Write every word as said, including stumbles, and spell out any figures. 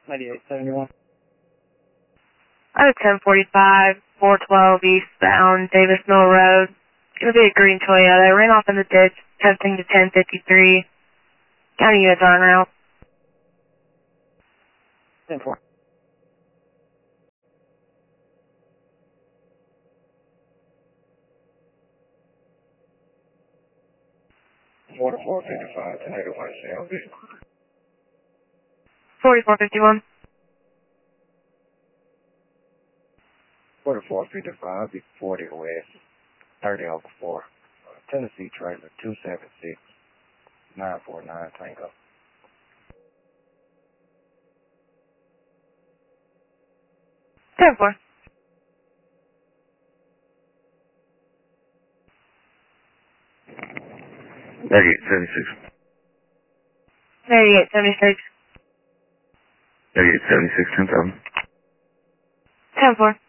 ninety-eight seventy-one. I have ten forty-five, four twelve eastbound, Davis Mill Road. It's going to be a green Toyota. Ran off in the ditch, testing to ten fifty-three. County units are en route. ten four. forty-four fifty-five, ten eighty-one, C L B. forty-four fifty-one. forty-four fifty-five, be forty west, thirty over four. Tennessee trailer, two seven six, nine four nine Tango. ten four. ninety-eight seventy-six. ninety-eight seventy-six. ninety-eight seventy-six, ten thousand. ten four.